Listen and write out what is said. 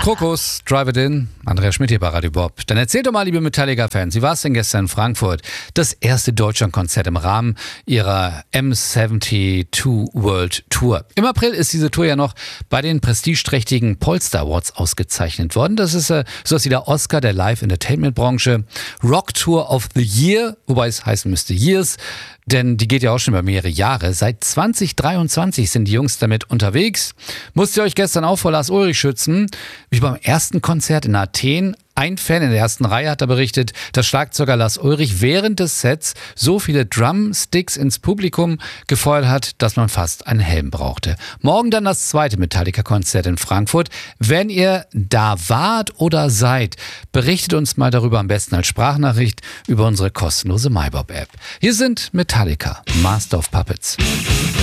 Krokus, Drive It In, Andrea Schmidt hier bei Radio Bob. Dann erzählt doch mal, liebe Metallica-Fans, wie war es denn gestern in Frankfurt? Das erste Deutschlandkonzert im Rahmen ihrer M72 World Tour. Im April ist diese Tour ja noch bei den prestigeträchtigen Polestar Awards ausgezeichnet worden. Das ist sowas wie der Oscar der Live-Entertainment-Branche. Rock Tour of the Year, wobei es heißen müsste Years, denn die geht ja auch schon über mehrere Jahre. Seit 2023 sind die Jungs damit unterwegs. Musst ihr euch gestern auch vor Lars Ulrich schützen, wie beim ersten Konzert in Athen. Ein Fan in der ersten Reihe hat da berichtet, dass Schlagzeuger Lars Ulrich während des Sets so viele Drumsticks ins Publikum gefeuert hat, dass man fast einen Helm brauchte. Morgen dann das zweite Metallica-Konzert in Frankfurt. Wenn ihr da wart oder seid, berichtet uns mal darüber, am besten als Sprachnachricht über unsere kostenlose MyBob-App. Hier sind Metallica, Master of Puppets.